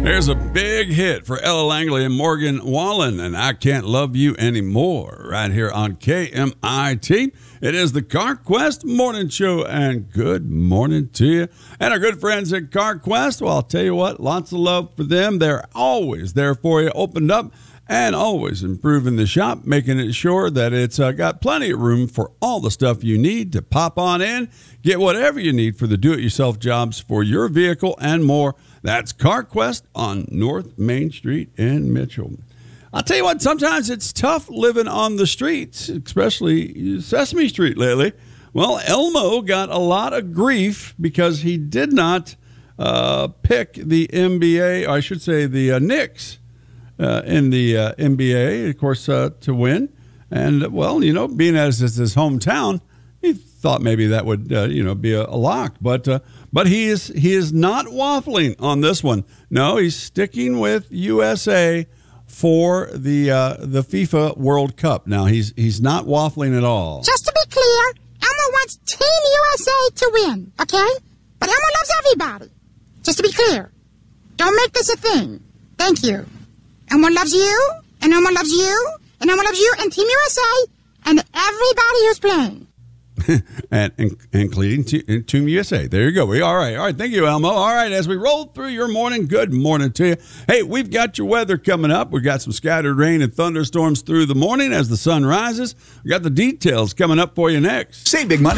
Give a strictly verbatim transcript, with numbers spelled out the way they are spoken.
There's a big hit for Ella Langley and Morgan Wallen, and I Can't Love You Anymore, right here on K M I T. It is the CarQuest Morning Show, and good morning to you. And our good friends at CarQuest, well, I'll tell you what, lots of love for them. They're always there for you, opened up, and always improving the shop, making it sure that it's uh, got plenty of room for all the stuff you need to pop on in, get whatever you need for the do-it-yourself jobs for your vehicle and more. That's CarQuest on North Main Street in Mitchell. I'll tell you what, sometimes it's tough living on the streets, especially Sesame Street lately. Well, Elmo got a lot of grief because he did not uh, pick the N B A, or I should say the uh, Knicks uh, in the uh, N B A, of course, uh, to win. And, well, you know, being as it's his hometown, he thought maybe that would, uh, you know, be a, a lock. But uh, but he is he is not waffling on this one. No, he's sticking with U S A for the uh, the FIFA World Cup. Now, he's he's not waffling at all. Just to be clear, Elmo wants Team U S A to win, okay? But Elmo loves everybody. Just to be clear. Don't make this a thing. Thank you. Elmo loves you, and Elmo loves you, and Elmo loves you, and Team U S A, and everybody who's playing. and, and including t- Team U S A. There you go. We all right. All right. Thank you, Elmo. All right. As we roll through your morning, good morning to you. Hey, we've got your weather coming up. We've got some scattered rain and thunderstorms through the morning as the sun rises. We got the details coming up for you next. Save big money